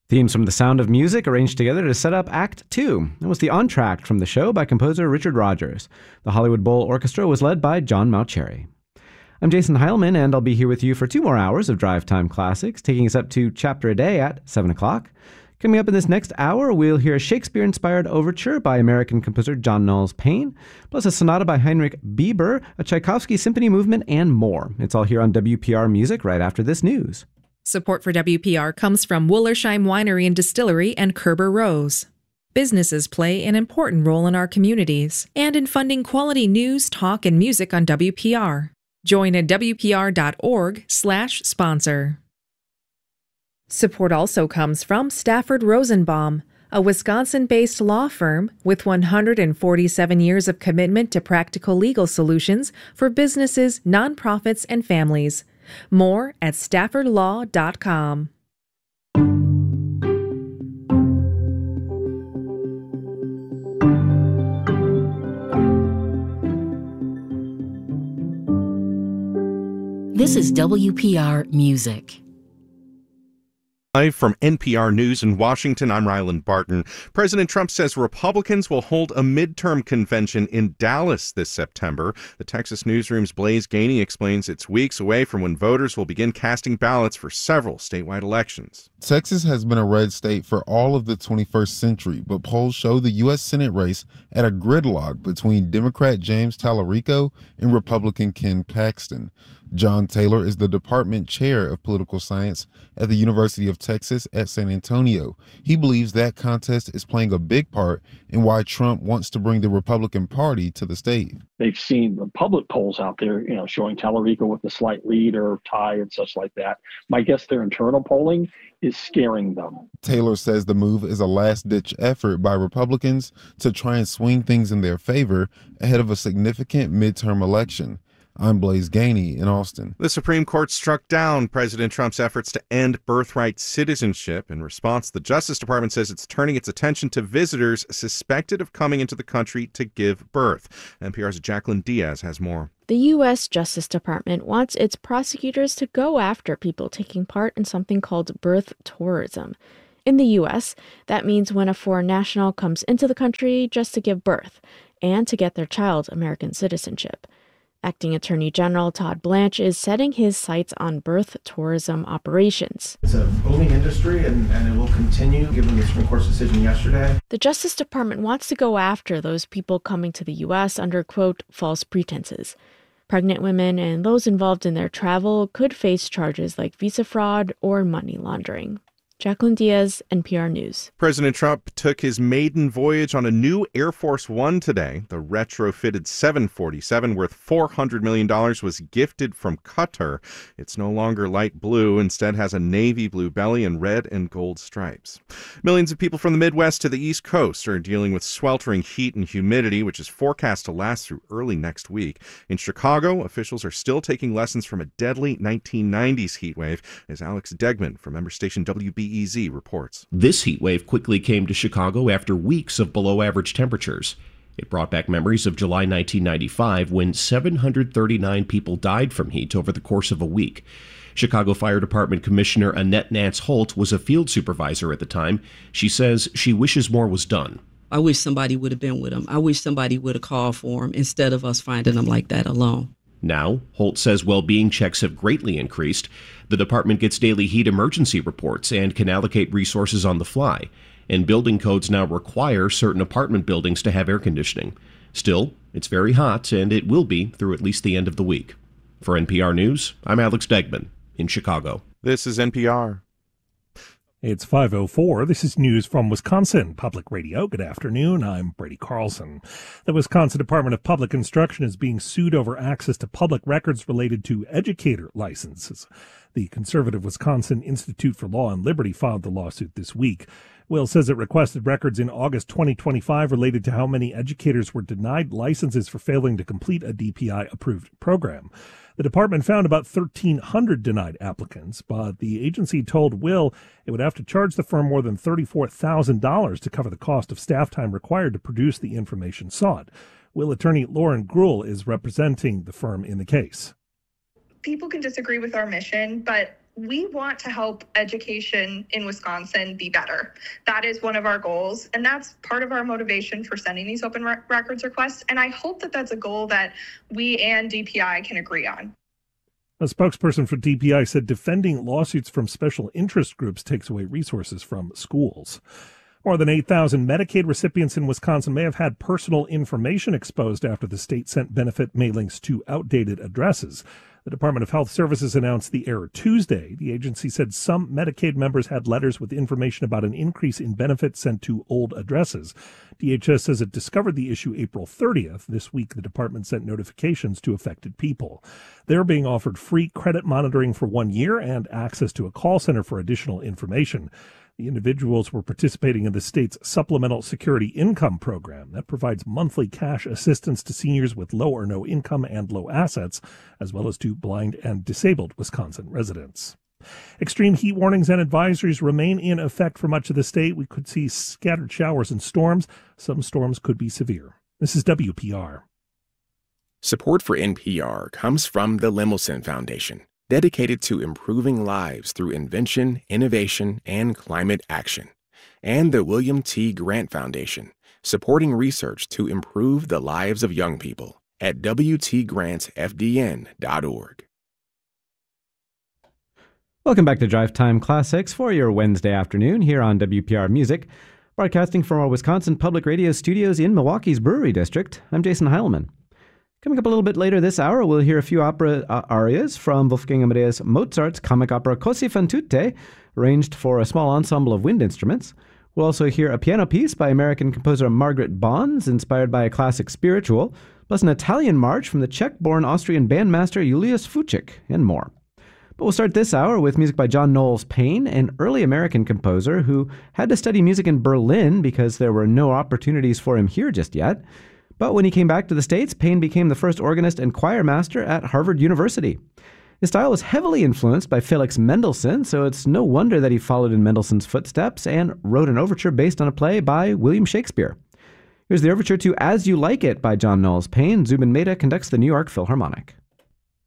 Themes from The Sound of Music arranged together to set up Act Two. It was the entr'acte from the show by composer Richard Rodgers. The Hollywood Bowl Orchestra was led by John Mauceri. I'm Jason Heilman, and I'll be here with you for 2 more hours of Drive Time Classics, taking us up to Chapter a Day at 7 o'clock. Coming up in this next hour, we'll hear a Shakespeare-inspired overture by American composer John Knowles Paine, plus a sonata by Heinrich Bieber, a Tchaikovsky symphony movement, and more. It's all here on WPR Music right after this news. Support for WPR comes from Wullersheim Winery and Distillery and Kerber Rose. Businesses play an important role in our communities and in funding quality news, talk, and music on WPR. Join at WPR.org/sponsor. Support also comes from Stafford Rosenbaum, a Wisconsin-based law firm with 147 years of commitment to practical legal solutions for businesses, nonprofits, and families. More at staffordlaw.com. This is WPR Music. Live from NPR News in Washington, I'm Ryland Barton. President Trump says Republicans will hold a midterm convention in Dallas this September. The Texas Newsroom's Blaise Gainey explains it's weeks away from when voters will begin casting ballots for several statewide elections. Texas has been a red state for all of the 21st century, but polls show the U.S. Senate race at a gridlock between Democrat James Tallarico and Republican Ken Paxton. John Taylor is the department chair of political science at the University of Texas at San Antonio. He believes that contest is playing a big part in why Trump wants to bring the Republican Party to the state. They've seen the public polls out there, showing Tallarico with a slight lead or tie and such like that. My guess their internal polling is scaring them. Taylor says the move is a last-ditch effort by Republicans to try and swing things in their favor ahead of a significant midterm election. I'm Blaise Gainey in Austin. The Supreme Court struck down President Trump's efforts to end birthright citizenship. In response, the Justice Department says it's turning its attention to visitors suspected of coming into the country to give birth. NPR's Jacqueline Diaz has more. The U.S. Justice Department wants its prosecutors to go after people taking part in something called birth tourism. In the U.S., that means when a foreign national comes into the country just to give birth and to get their child American citizenship. Acting Attorney General Todd Blanche is setting his sights on birth tourism operations. It's a booming industry, and it will continue, given the Supreme Court's decision yesterday. The Justice Department wants to go after those people coming to the U.S. under, quote, false pretenses. Pregnant women and those involved in their travel could face charges like visa fraud or money laundering. Jacqueline Diaz, NPR News. President Trump took his maiden voyage on a new Air Force One today. The retrofitted 747 worth $400 million was gifted from Qatar. It's no longer light blue, instead has a navy blue belly and red and gold stripes. Millions of people from the Midwest to the East Coast are dealing with sweltering heat and humidity, which is forecast to last through early next week. In Chicago, officials are still taking lessons from a deadly 1990s heat wave, as Alex Degman from member station WBEZ reports. This heat wave quickly came to Chicago after weeks of below-average temperatures. It brought back memories of July 1995 when 739 people died from heat over the course of a week. Chicago Fire Department Commissioner Annette Nance Holt was a field supervisor at the time. She says she wishes more was done. I wish somebody would have been with them. I wish somebody would have called for them instead of us finding them like that alone. Now, Holt says well-being checks have greatly increased. The department gets daily heat emergency reports and can allocate resources on the fly. And building codes now require certain apartment buildings to have air conditioning. Still, it's very hot, and it will be through at least the end of the week. For NPR News, I'm Alex Degman in Chicago. This is NPR. It's 5:04. This is news from Wisconsin Public Radio. Good afternoon. I'm Brady Carlson. The Wisconsin Department of Public Instruction is being sued over access to public records related to educator licenses. The conservative Wisconsin Institute for Law and Liberty filed the lawsuit this week. Will says it requested records in August 2025 related to how many educators were denied licenses for failing to complete a DPI-approved program. The department found about 1,300 denied applicants, but the agency told Will it would have to charge the firm more than $34,000 to cover the cost of staff time required to produce the information sought. Will attorney Lauren Gruhl is representing the firm in the case. People can disagree with our mission, but we want to help education in Wisconsin be better. That is one of our goals, and that's part of our motivation for sending these open records requests. And I hope that that's a goal that we and DPI can agree on. A spokesperson for DPI said defending lawsuits from special interest groups takes away resources from schools. More than 8,000 Medicaid recipients in Wisconsin may have had personal information exposed after the state sent benefit mailings to outdated addresses. The Department of Health Services announced the error Tuesday. The agency said some Medicaid members had letters with information about an increase in benefits sent to old addresses. DHS says it discovered the issue April 30th. This week, the department sent notifications to affected people. They're being offered free credit monitoring for 1 year and access to a call center for additional information. The individuals were participating in the state's Supplemental Security Income Program that provides monthly cash assistance to seniors with low or no income and low assets, as well as to blind and disabled Wisconsin residents. Extreme heat warnings and advisories remain in effect for much of the state. We could see scattered showers and storms. Some storms could be severe. This is WPR. Support for NPR comes from the Lemelson Foundation, dedicated to improving lives through invention, innovation, and climate action. And the William T. Grant Foundation, supporting research to improve the lives of young people at wtgrantfdn.org. Welcome back to Drive Time Classics for your Wednesday afternoon here on WPR Music, broadcasting from our Wisconsin Public Radio studios in Milwaukee's Brewery District. I'm Jason Heilman. Coming up a little bit later this hour, we'll hear a few opera arias from Wolfgang Amadeus Mozart's comic opera Così fan tutte, arranged for a small ensemble of wind instruments. We'll also hear a piano piece by American composer Margaret Bonds, inspired by a classic spiritual, plus an Italian march from the Czech-born Austrian bandmaster Julius Fučík, and more. But we'll start this hour with music by John Knowles Paine, an early American composer who had to study music in Berlin because there were no opportunities for him here just yet. But when he came back to the States, Paine became the first organist and choir master at Harvard University. His style was heavily influenced by Felix Mendelssohn, so it's no wonder that he followed in Mendelssohn's footsteps and wrote an overture based on a play by William Shakespeare. Here's the overture to As You Like It by John Knowles Paine. Zubin Mehta conducts the New York Philharmonic.